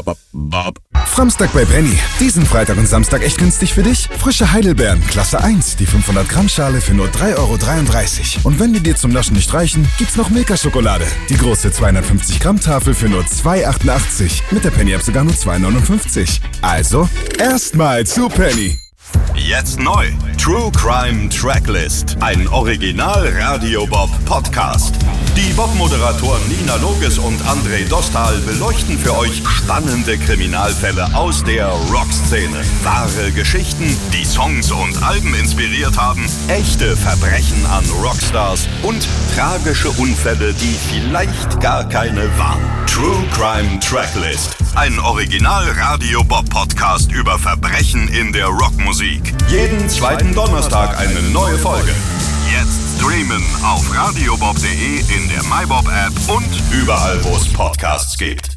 Bob. Framstag bei Penny. Diesen Freitag und Samstag echt günstig für dich? Frische Heidelbeeren, Klasse 1, die 500 Gramm Schale für nur 3,33 €. Und wenn die dir zum Naschen nicht reichen, gibt's noch Milka-Schokolade. Die große 250 Gramm Tafel für nur 2,88 €. Mit der Penny-App sogar nur 2,59 €. Also, erstmal zu Penny. Jetzt neu. True Crime Tracklist. Ein Original-Radio-Bob-Podcast. Die Bob-Moderatoren Nina Loges und André Dostal beleuchten für euch spannende Kriminalfälle aus der Rockszene. Wahre Geschichten, die Songs und Alben inspiriert haben, echte Verbrechen an Rockstars und tragische Unfälle, die vielleicht gar keine waren. True Crime Tracklist. Ein Original-Radio-Bob-Podcast über Verbrechen in der Rockmusik. Jeden zweiten Donnerstag eine neue Folge. Jetzt streamen auf radiobob.de, in der MyBob-App und überall, wo es Podcasts gibt.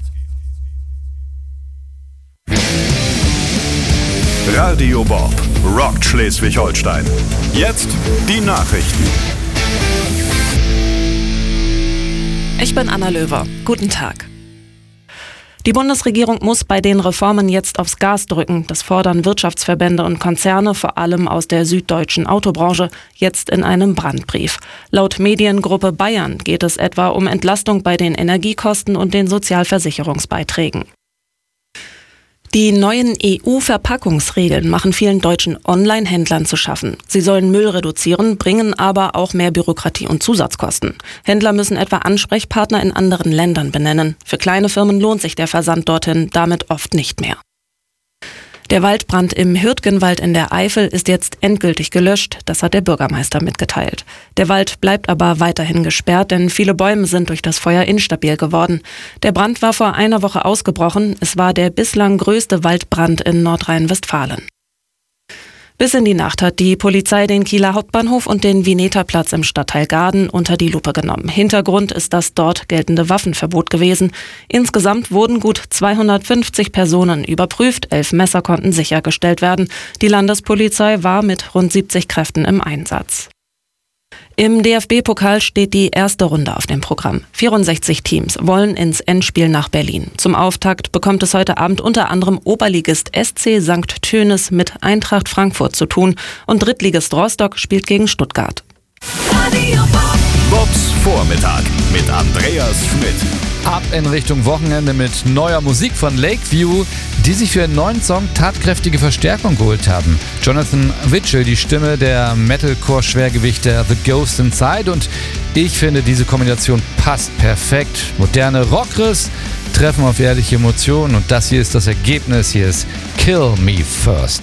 Radio Bob rockt Schleswig-Holstein. Jetzt die Nachrichten. Ich bin Anna Löwer. Guten Tag. Die Bundesregierung muss bei den Reformen jetzt aufs Gas drücken. Das fordern Wirtschaftsverbände und Konzerne, vor allem aus der süddeutschen Autobranche, jetzt in einem Brandbrief. Laut Mediengruppe Bayern geht es etwa um Entlastung bei den Energiekosten und den Sozialversicherungsbeiträgen. Die neuen EU-Verpackungsregeln machen vielen deutschen Online-Händlern zu schaffen. Sie sollen Müll reduzieren, bringen aber auch mehr Bürokratie und Zusatzkosten. Händler müssen etwa Ansprechpartner in anderen Ländern benennen. Für kleine Firmen lohnt sich der Versand dorthin damit oft nicht mehr. Der Waldbrand im Hürtgenwald in der Eifel ist jetzt endgültig gelöscht, das hat der Bürgermeister mitgeteilt. Der Wald bleibt aber weiterhin gesperrt, denn viele Bäume sind durch das Feuer instabil geworden. Der Brand war vor einer Woche ausgebrochen, es war der bislang größte Waldbrand in Nordrhein-Westfalen. Bis in die Nacht hat die Polizei den Kieler Hauptbahnhof und den Vineta-Platz im Stadtteil Gaden unter die Lupe genommen. Hintergrund ist das dort geltende Waffenverbot gewesen. Insgesamt wurden gut 250 Personen überprüft, 11 Messer konnten sichergestellt werden. Die Landespolizei war mit rund 70 Kräften im Einsatz. Im DFB-Pokal steht die erste Runde auf dem Programm. 64 Teams wollen ins Endspiel nach Berlin. Zum Auftakt bekommt es heute Abend unter anderem Oberligist SC St. Tönis mit Eintracht Frankfurt zu tun und Drittligist Rostock spielt gegen Stuttgart. Bobs Vormittag mit Andreas Schmidt. Ab in Richtung Wochenende mit neuer Musik von Lakeview, die sich für einen neuen Song tatkräftige Verstärkung geholt haben. Jonathan Witchell, die Stimme der Metalcore-Schwergewichter The Ghost Inside, und ich finde, diese Kombination passt perfekt. Moderne Rockriss treffen auf ehrliche Emotionen und das hier ist das Ergebnis. Hier ist Kill Me First.